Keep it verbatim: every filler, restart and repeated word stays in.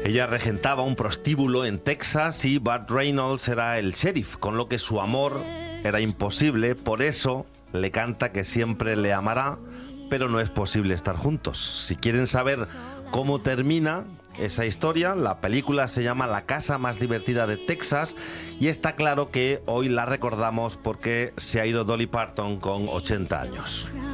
Ella regentaba un prostíbulo en Texas y Burt Reynolds era el sheriff, con lo que su amor era imposible. Por eso le canta que siempre le amará, pero no es posible estar juntos. Si quieren saber cómo termina esa historia, la película se llama La casa más divertida de Texas y está claro que hoy la recordamos porque se ha ido Dolly Parton con ochenta años.